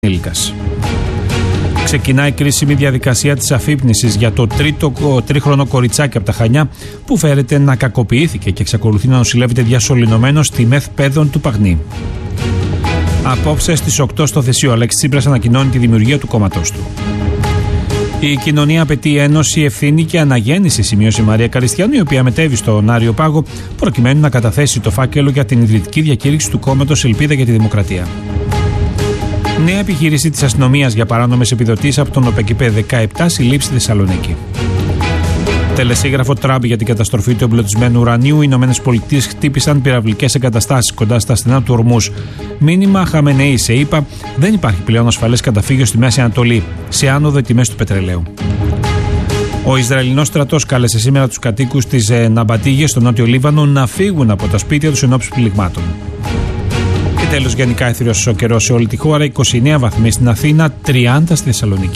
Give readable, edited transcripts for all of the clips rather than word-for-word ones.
ενήλικας. Ξεκινάει κρίσιμη διαδικασία της αφύπνισης για το τρίχρονο κοριτσάκι από τα Χανιά που φέρεται να κακοποιήθηκε και εξακολουθεί να νοσηλεύεται διασωληνωμένο στη ΜΕΘ Πέδων του Παγνή. Απόψε στις 8 στο Θεσίο, ο Αλέξης Τσίπρας ανακοινώνει τη δημιουργία του κόμματός του. Η κοινωνία απαιτεί ένωση, ευθύνη και αναγέννηση, σημείωσε η Μαρία Καριστιανού, η οποία μετέβη στον Άριο Πάγο προκειμένου να καταθέσει το φάκελο για την ιδρυτική διακήρυξη του κόμματος Ελπίδα για τη Δημοκρατία. Νέα επιχείρηση της αστυνομίας για παράνομες επιδοτήσεις από τον ΟΠΕΚΙΠΕ 17 συλλήψη στη Θεσσαλονίκη. Τελεσίγραφο Τραμπ για την καταστροφή του εμπλουτισμένου ουρανίου. Οι ΗΠΑ χτύπησαν πυραυλικές εγκαταστάσεις κοντά στα στενά του Ορμούζ. Μήνυμα Χαμενεή σε ΗΠΑ: δεν υπάρχει πλέον ασφαλές καταφύγιο στη Μέση Ανατολή. Σε άνοδο οι τιμές του πετρελαίου. Ο Ισραηλινός στρατός κάλεσε σήμερα τους κατοίκους της Ναμπατίγες στο νότιο Λίβανο να φύγουν από τα σπίτια τους εν ώψη πληγμάτων. Και τέλος, γενικά έθριος ο καιρός σε όλη τη χώρα. 29 βαθμοί στην Αθήνα, 30 στη Θεσσαλονίκη.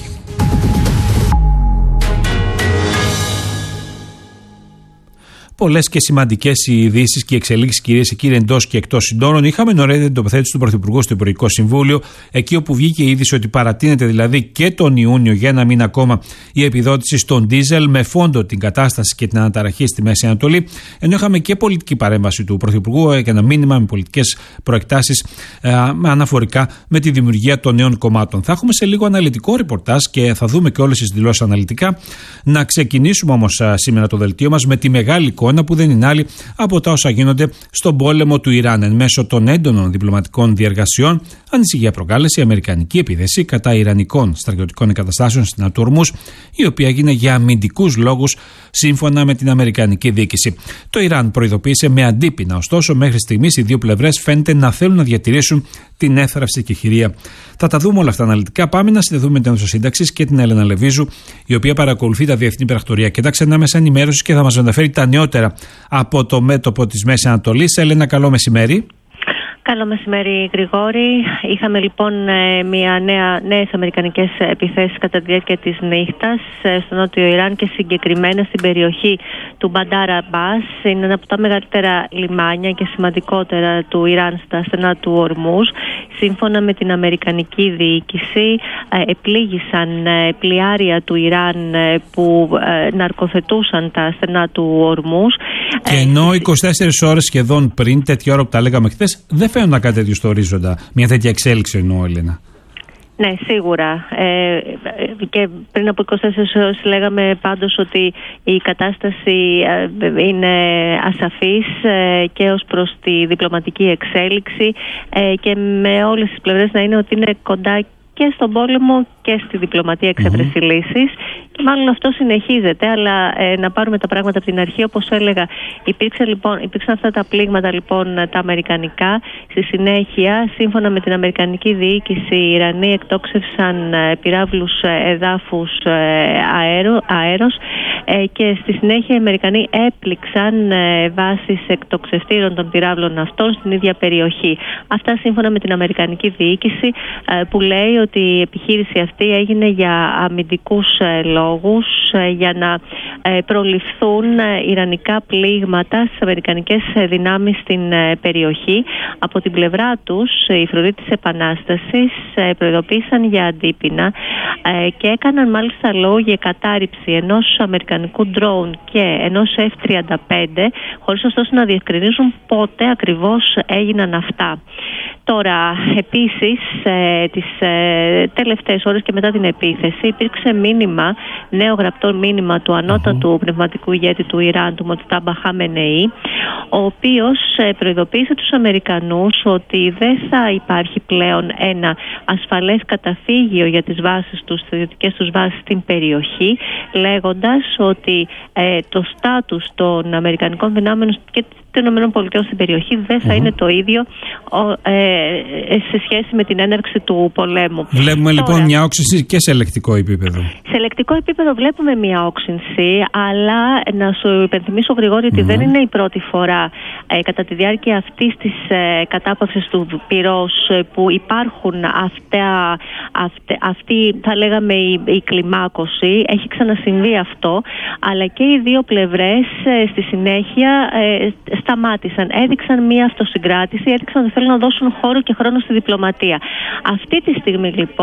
Πολλές και σημαντικές οι ειδήσεις και οι εξελίξεις, κυρίες και κύριοι, εντός και εκτός συνόρων. Είχαμε νωρίτερα την τοποθέτηση του Πρωθυπουργού στο Υπουργικό Συμβούλιο, εκεί όπου βγήκε η είδηση ότι παρατείνεται δηλαδή και τον Ιούνιο για ένα μήνα ακόμα η επιδότηση στον ντίζελ, με φόντο την κατάσταση και την αναταραχή στη Μέση Ανατολή. Ενώ είχαμε και πολιτική παρέμβαση του Πρωθυπουργού και ένα μήνυμα με πολιτικές προεκτάσεις αναφορικά με τη δημιουργία των νέων κομμάτων. Θα έχουμε σε λίγο αναλυτικό ρεπορτάζ και θα δούμε και όλες τις δηλώσεις αναλυτικά. Να ξεκινήσουμε όμως σήμερα το δελτίο μας με τη μεγάλη εικόνα που δεν είναι άλλη από τα όσα γίνονται στον πόλεμο του Ιράν. Εν μέσω των έντονων διπλωματικών διεργασιών, ανησυχία προκάλεσε η αμερικανική επίθεση κατά ιρανικών στρατιωτικών εγκαταστάσεων στην Ορμούζ, η οποία έγινε για αμυντικούς λόγους, σύμφωνα με την αμερικανική διοίκηση. Το Ιράν προειδοποίησε με αντίπεινα, ωστόσο, μέχρι στιγμής οι δύο πλευρές φαίνεται να θέλουν να διατηρήσουν την έθραυση και χειρία. Θα τα δούμε όλα αυτά αναλυτικά. Πάμε να συνδεθούμε με την Ένωση Σύνταξης και την Έλενα Λεβίζου, η οποία παρακολουθεί τα διεθνή πρακτορία και τα ξένα μέσα ενημέρωσης και θα μας μεταφέρει τα νεότερα από το μέτωπο της Μέσης Ανατολής. Έλενα, καλό μεσημέρι. Καλό μεσημέρι, Γρηγόρη. Είχαμε λοιπόν νέες αμερικανικές επιθέσεις κατά τη διάρκεια της νύχτας στο νότιο Ιράν και συγκεκριμένα στην περιοχή του Μπαντάρ Αμπάς. Είναι ένα από τα μεγαλύτερα λιμάνια και σημαντικότερα του Ιράν στα στενά του Ορμούζ. Σύμφωνα με την αμερικανική διοίκηση, επλήγησαν πλοιάρια του Ιράν που ναρκοθετούσαν τα στενά του Ορμούζ. Και ενώ 24 ώρες σχεδόν πριν, τέτοια ώρα που τα λέγαμε χθες, δεν φαίνονταν κάτι τέτοιο στο ορίζοντα. Μια τέτοια εξέλιξη εννοώ, Έλενα. Ναι, σίγουρα. Και πριν από 24 ώρες λέγαμε πάντως ότι η κατάσταση είναι ασαφής και ως προς τη διπλωματική εξέλιξη και με όλες τις πλευρές να είναι ότι είναι κοντά και στον πόλεμο και στη διπλωματία εξέβρεση λύσης. Μάλλον αυτό συνεχίζεται, αλλά να πάρουμε τα πράγματα από την αρχή. Όπως έλεγα, υπήρξαν αυτά τα πλήγματα λοιπόν τα αμερικανικά. Στη συνέχεια, σύμφωνα με την αμερικανική διοίκηση, οι Ιρανοί εκτόξευσαν πυράβλους εδάφους αέρος και στη συνέχεια οι Αμερικανοί έπληξαν βάσεις εκτοξευτήρων των πυράβλων αυτών στην ίδια περιοχή. Αυτά σύμφωνα με την αμερικανική διοίκηση, που λέει ότι η επιχείρηση αυτή έγινε για αμυντικούς λόγους, για να προληφθούν ιρανικά πλήγματα στις αμερικανικές δυνάμεις στην περιοχή. Από την πλευρά τους, οι φρουροί της Επανάστασης προειδοποίησαν για αντίπεινα και έκαναν μάλιστα λόγο για κατάρριψη ενός αμερικανικού ντρόουν και ενός F-35, χωρίς ωστόσο να διευκρινίζουν πότε ακριβώς έγιναν αυτά. Τώρα, επίσης, τις τελευταίες ώρες και μετά την επίθεση υπήρξε νέο γραπτό μήνυμα του ανώτατου πνευματικού ηγέτη του Ιράν, του Μοτζτάμπα Χαμενεή, ο οποίος προειδοποίησε τους Αμερικανούς ότι δεν θα υπάρχει πλέον ένα ασφαλές καταφύγιο για τις βάσεις τους, τις στρατιωτικές τους βάσεις στην περιοχή, λέγοντας ότι το στάτους των Αμερικανικών δυνάμεων και των ΗΠΑ στην περιοχή δεν θα είναι το ίδιο σε σχέση με την έναρξη του πολέμου. Βλέπουμε λοιπόν μια όξυνση και σε ελεκτικό επίπεδο. Σε ελεκτικό επίπεδο βλέπουμε μια όξυνση, αλλά να σου υπενθυμίσω, Γρηγόρη, ότι δεν είναι η πρώτη φορά κατά τη διάρκεια αυτής της κατάπαυσης του πυρός που υπάρχουν αυτή θα λέγαμε η κλιμάκωση. Έχει ξανασυμβεί αυτό, αλλά και οι δύο πλευρές στη συνέχεια σταμάτησαν, έδειξαν μια αυτοσυγκράτηση, έδειξαν ότι θέλουν να δώσουν χώρο και χρόνο στη διπλωματία. Αυτή τη στιγμή λοιπόν